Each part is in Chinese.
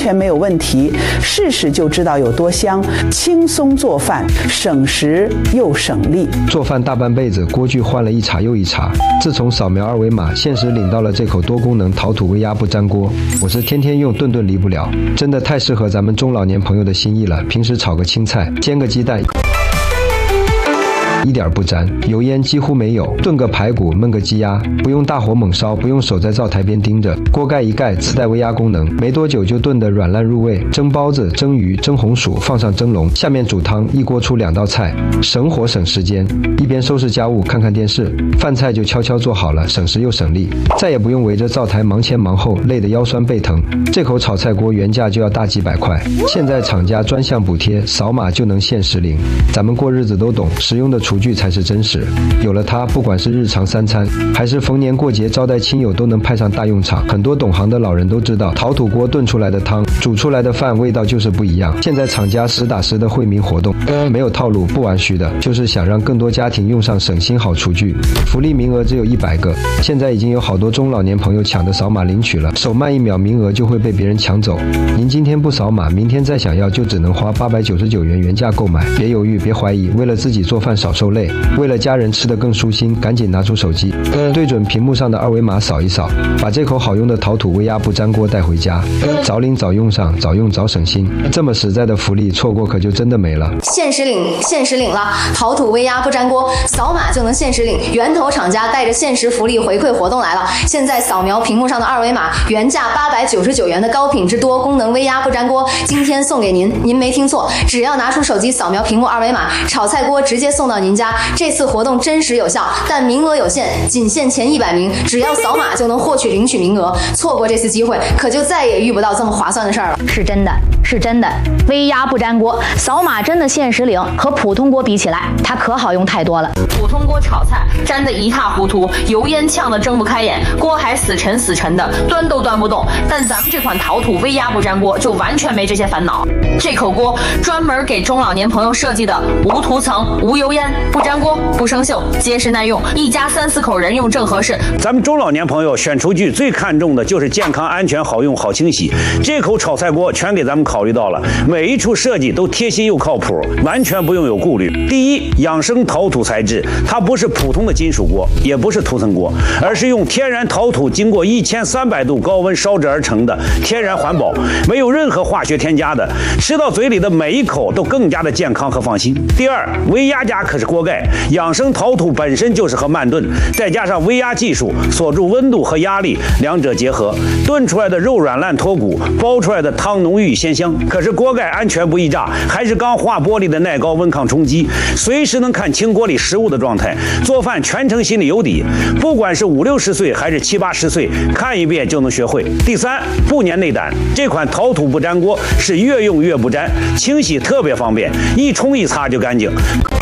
全没有问题，试试就知道有多香，轻松做饭，省时又省力。 做饭大半辈子，锅具换了一茬又一茬，自从扫描二维码，限时领到了这口多功能陶土微压不粘锅，我是天天用，顿顿离不了，真的太适合咱们中老年朋友的心意了。平时炒个青菜，煎个鸡蛋，一点不粘，油烟几乎没有，炖个排骨，焖个鸡鸭，不用大火猛烧，不用手在灶台边盯着，锅盖一盖，自带微压功能，没多久就炖得软烂入味。蒸包子、蒸鱼、蒸红薯，放上蒸笼，下面煮汤，一锅出2道菜，省火省时间。一边收拾家务，看看电视，饭菜就悄悄做好了，省时又省力，再也不用围着灶台忙前忙后，累得腰酸背疼。这口炒菜锅原价就要大几百块，现在厂家专项补贴，扫码就能限时领。咱们过日子都懂，实用的厨具才是真实。有了它，不管是日常3餐，还是逢年过节招待亲友，都能派上大用场。很多懂行的老人都知道，陶土锅炖出来的汤，煮出来的饭味道就是不一样。现在厂家实打实的惠民活动，没有套路，不玩虚的，就是想让更多家庭用上省心好厨具。福利名额只有100个，现在已经有好多中老年朋友抢着扫码领取了，手慢1秒，名额就会被别人抢走。您今天不扫码，明天再想要就只能花899元原价购买。别犹豫，别怀疑，为了自己做饭少受累，为了家人吃得更舒心，赶紧拿出手机，对准屏幕上的二维码扫一扫，把这口好用的陶土微压不粘锅带回家，早领早用上，早用早省心。这么实在的福利，错过可就真的没了。 限时领了！陶土微压不粘锅，扫码就能限时领。源头厂家带着限时福利回馈活动来了！现在扫描屏幕上的二维码，原价899元的高品质多功能微压不粘锅，今天送给您。您没听错，只要拿出手机扫描屏幕二维码，炒菜锅直接送到您家。这次活动真实有效，但名额有限，仅限前100名，只要扫码就能获取领取名额。错过这次机会，可就再也遇不到这么划算的事儿了。 是真的，微压不粘锅，扫码真的限时领，和普通锅比起来，它可好用太多了。 普通锅炒菜粘得一塌糊涂，油烟呛得睁不开眼，锅还死沉的，端都端不动。但咱们这款陶土微压不粘锅就完全没这些烦恼。这口锅专门给中老年朋友设计的，无涂层、无油烟、不粘锅、不生锈，结实耐用，一家3、4口人用正合适。 咱们中老年朋友选厨具最看重的就是健康、安全、好用、好清洗。这口炒菜锅全给咱们考虑到了，每一处设计都贴心又靠谱，完全不用有顾虑。第一，养生陶土材质，它不是普通的金属锅，也不是涂层锅，而是用天然陶土经过1300度高温烧制而成的天然环保，没有任何化学添加的，吃到嘴里的每一口都更加的健康和放心。第二，微压加可是锅盖，养生陶土本身就是和慢炖，再加上微压技术锁住温度和压力，两者结合，炖出来的肉软烂脱骨，煲出来的汤浓郁鲜香。可是锅盖安全不易炸，还是钢化玻璃的耐高温抗冲击，随时能看清锅里食物的状态，做饭全程心里有底。不管是50、60岁还是70、80岁，看一遍就能学会。第三，不粘内胆，这款陶土不粘锅是越用越不粘，清洗特别方便，一冲一擦就干净。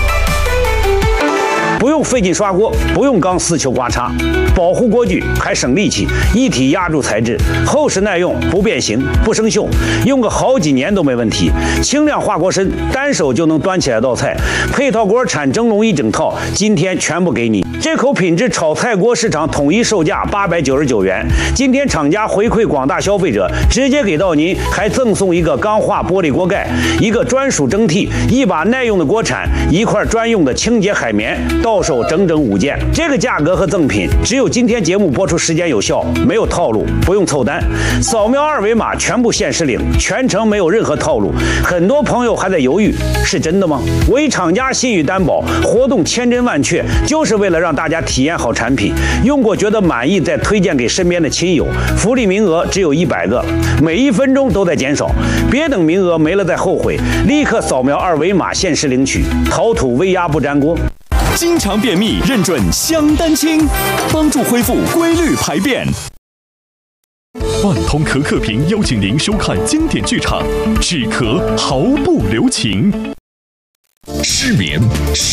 不用费劲刷锅，不用钢丝球刮擦，保护锅具还省力气，一体压铸材质，厚实耐用，不变形，不生锈，用个好几年都没问题。轻量化锅身，单手就能端起来道菜。配套锅产蒸笼一整套，今天全部给你。这口品质炒菜锅市场统一售价899元，今天厂家回馈广大消费者，直接给到您，还赠送一个钢化玻璃锅盖，一个专属蒸屉，一把耐用的锅铲，一块专用的清洁海绵，到手整整5件。这个价格和赠品只有今天节目播出时间有效，没有套路，不用凑单，扫描二维码全部限时领，全程没有任何套路。很多朋友还在犹豫，是真的吗？为厂家信誉担保，活动千真万确，就是为了让大家体验好产品，用过觉得满意再推荐给身边的亲友。福利名额只有100个，每1分钟都在减少，别等名额没了再后悔，立刻扫描二维码限时领取陶土微压不粘锅。 经常便秘认准香丹清，帮助恢复规律排便。万通可可屏邀请您收看经典剧场，止咳毫不留情。 失眠，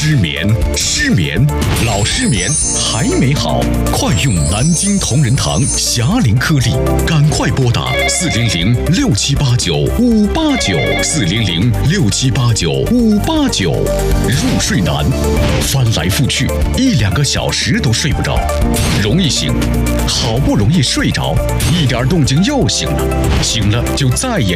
老失眠还没好，快用南京同仁堂霞灵颗粒，赶快拨打400-6789-589，400-6789-589。入睡难，翻来覆去1、2个小时都睡不着，容易醒，好不容易睡着，一点动静又醒了，醒了就再也